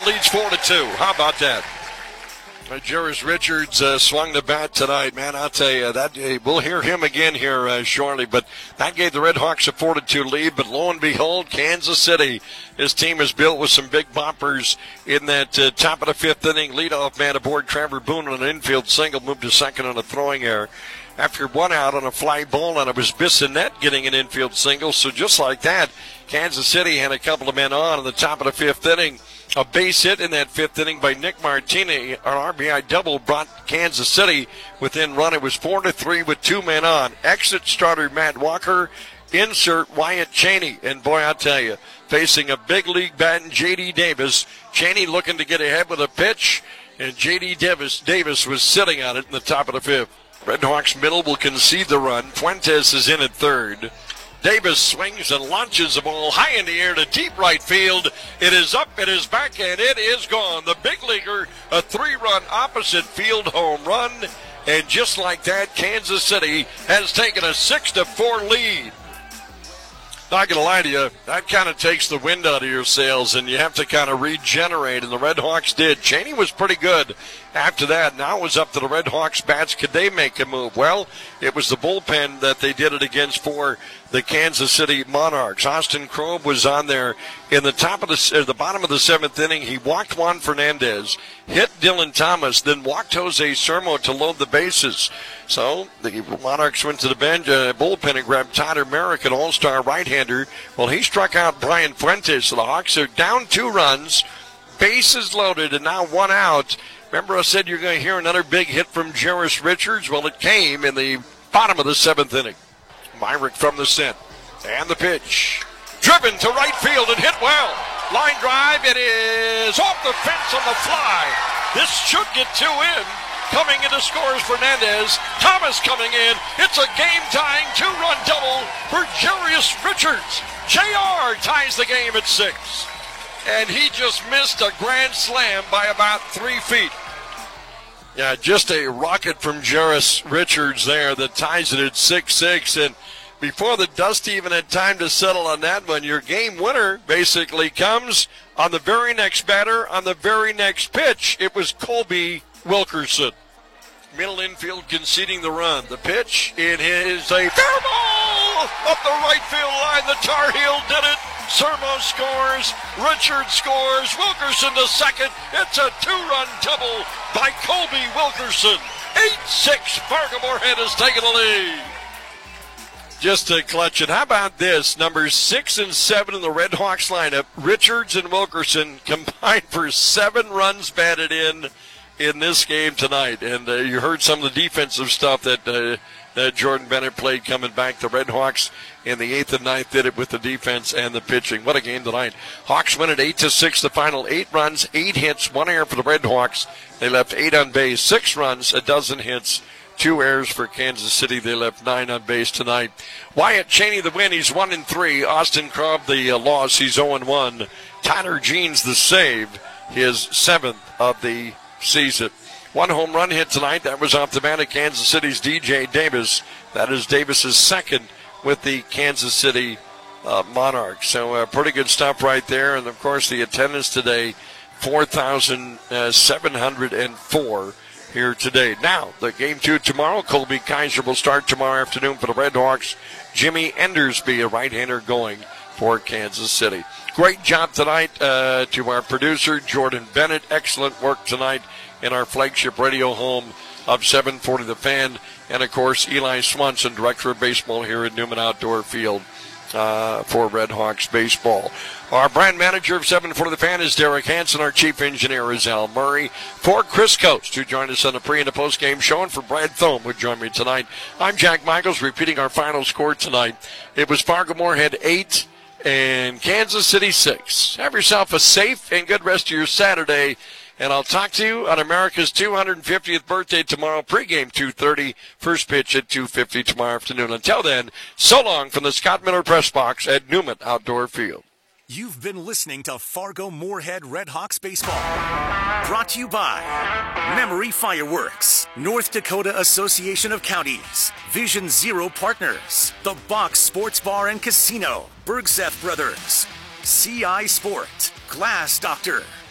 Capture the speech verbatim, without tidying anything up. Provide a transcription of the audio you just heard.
leads four to two. How about that? Uh, Jerris Richards uh, swung the bat tonight, man. I'll tell you that uh, we'll hear him again here uh, shortly. But that gave the Red Hawks a four to two lead. But lo and behold, Kansas City, his team is built with some big boppers in that uh, top of the fifth inning. Leadoff man aboard Trevor Boone on an infield single, moved to second on a throwing error. After one out on a fly ball, and it was Bissonnette getting an infield single. So just like that, Kansas City had a couple of men on in the top of the fifth inning. A base hit in that fifth inning by Nick Martini, an R B I double, brought Kansas City within run. It was four to three with two men on. Exit starter Matt Walker, insert Wyatt Cheney, and boy, I'll tell you, facing a big league bat in J D Davis. Cheney looking to get ahead with a pitch, and J D Davis Davis was sitting on it in the top of the fifth. Red Hawks middle will concede the run. Fuentes is in at third. Davis swings and launches the ball high in the air to deep right field. It is up, it is back, and it is gone. The big leaguer, a three-run opposite field home run. And just like that, Kansas City has taken a six to four lead. Not going to lie to you, that kind of takes the wind out of your sails, and you have to kind of regenerate, and the Red Hawks did. Cheney was pretty good after that. Now it was up to the Red Hawks bats. Could they make a move? Well, it was the bullpen that they did it against for the Kansas City Monarchs. Austin Krob was on there in the top of the, uh, the bottom of the seventh inning. He walked Juan Fernandez, hit Dylan Thomas, then walked Jose Sermo to load the bases. So the Monarchs went to the bench, uh, bullpen and grabbed Tyler Merrick, an all-star right-hander. Well, he struck out Brian Fuentes. So the Hawks are down two runs, bases loaded, and now one out. Remember I said you're going to hear another big hit from Jerris Richards? Well, it came in the bottom of the seventh inning. Myrick from the center. And the pitch. Driven to right field and hit well. Line drive. It is off the fence on the fly. This should get two in. Coming in to score is Fernandez. Thomas coming in. It's a game-tying two-run double for Jerris Richards. J R ties the game at six. And he just missed a grand slam by about three feet. Yeah, just a rocket from Jerris Richards there that ties it at six six. And before the dust even had time to settle on that one, your game winner basically comes on the very next batter, on the very next pitch. It was Colby Wilkerson. Middle infield conceding the run. The pitch, it is a fair ball up the right field line. The Tar Heel did it. Sermo scores. Richards scores. Wilkerson to second. It's a two-run double by Colby Wilkerson. eight six. Fargo Moorhead has taken the lead. Just to clutch it. How about this? Numbers six and seven in the Red Hawks lineup. Richards and Wilkerson combined for seven runs batted in in this game tonight. And uh, you heard some of the defensive stuff that, uh, that Jordan Bennett played coming back. The Red Hawks in the eighth and ninth did it with the defense and the pitching. What a game tonight. Hawks win it eight to six. The final eight runs, eight hits, one error for the Red Hawks. They left eight on base, six runs, a dozen hits. Two errors for Kansas City. They left nine on base tonight. Wyatt Cheney the win. He's one and three. Austin Krob the uh, loss. He's zero and one. Tyler Jeans the save. His seventh of the season. One home run hit tonight. That was off the bat of Kansas City's D J Davis. That is Davis's second with the Kansas City uh, Monarchs. So uh, pretty good stuff right there. And of course the attendance today, four thousand seven hundred four. Here today. Now, the game two tomorrow. Colby Kaiser will start tomorrow afternoon for the Red Hawks. Jimmy Endersby, a right-hander, going for Kansas City. Great job tonight uh, to our producer, Jordan Bennett. Excellent work tonight in our flagship radio home of seven forty The Fan. And, of course, Eli Swanson, director of baseball here at Newman Outdoor Field uh, for Red Hawks baseball. Our brand manager of seven forty The Fan is Derek Hansen. Our chief engineer is Al Murray. For Chris Coates, who joined us on the pre- and the post-game show, and for Brad Thome, who joined me tonight. I'm Jack Michaels, repeating our final score tonight. It was Fargo Moorhead eight and Kansas City six. Have yourself a safe and good rest of your Saturday, and I'll talk to you on America's two hundred fiftieth birthday tomorrow, pregame two thirty, first pitch at two fifty tomorrow afternoon. Until then, so long from the Scott Miller Press Box at Newman Outdoor Field. You've been listening to Fargo Moorhead Red Hawks Baseball. Brought to you by Memory Fireworks, North Dakota Association of Counties, Vision Zero Partners, The Box Sports Bar and Casino, Bergseth Brothers, C I Sport, Glass Doctor,